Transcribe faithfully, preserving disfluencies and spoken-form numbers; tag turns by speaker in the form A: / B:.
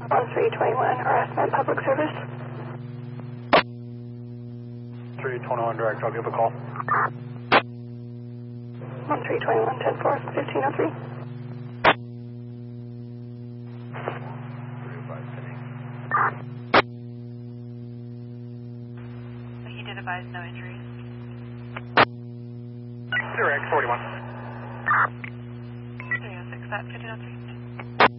A: one three twenty-one, harassment public service.
B: three twenty-one direct, I'll give a call.
A: one three twenty-one, ten four, fifteen oh three.
C: He did advise no injuries.
B: Direct, forty-one.
C: three oh six, that fifteen oh three.